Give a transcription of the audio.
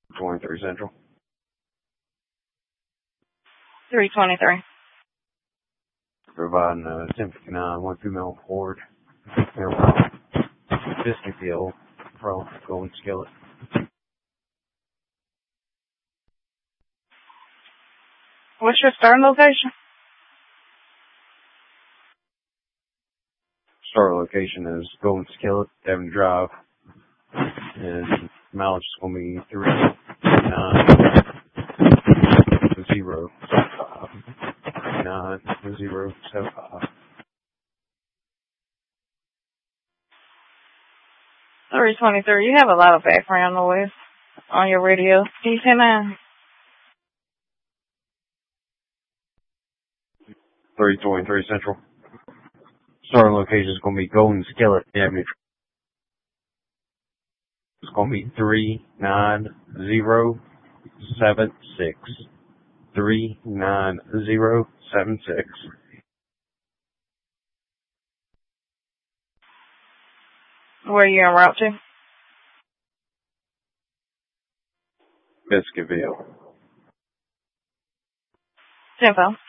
23 Central. 323. Providing 1059, one female Ford. Biscuitfield from Golden Skillet. What's your starting location? Start location is Golden Skillet, Devon Drive. And mileage is going to be 39075. 9075. 323. You have a lot of background noise on your radio. Can you say that? 323 Central. Starting location is going to be Golden Skillet Avenue. It's going to be 39076. 39076. Where are you en route to? Biscuitville. Tempo.